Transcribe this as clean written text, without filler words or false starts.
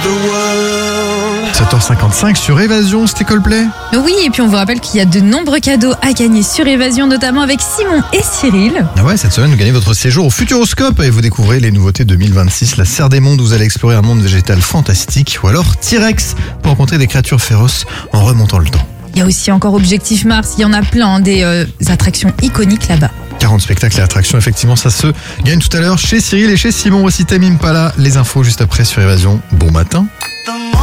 7h55 sur Évasion, c'était Coldplay. Oui, et puis on vous rappelle qu'il y a de nombreux cadeaux à gagner sur Évasion, notamment avec Simon et Cyril. Ah ouais, cette semaine, vous gagnez votre séjour au Futuroscope et vous découvrez les nouveautés 2026. La Serre des Mondes, vous allez explorer un monde végétal fantastique. Ou alors T-Rex pour rencontrer des créatures féroces en remontant le temps. Il y a aussi encore Objectif Mars, il y en a plein, des attractions iconiques là-bas. 40 spectacles et attractions, effectivement, ça se gagne tout à l'heure chez Cyril et chez Simon. Voici Tame Impala. Les infos juste après sur Évasion. Bon matin.